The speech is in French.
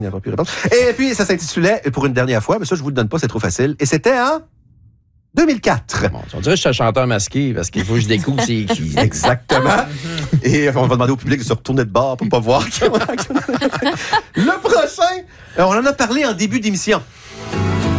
Il n'a pas pu répondre. Et puis, ça s'intitulait, pour une dernière fois, mais ça, je vous le donne pas, c'est trop facile. Et c'était en 2004. Bon, on dirait que je suis un chanteur masqué parce qu'il faut que je découvre c'est qui. Exactement. Et on va demander au public de se retourner de bord pour pas voir. Le prochain, on en a parlé en début d'émission.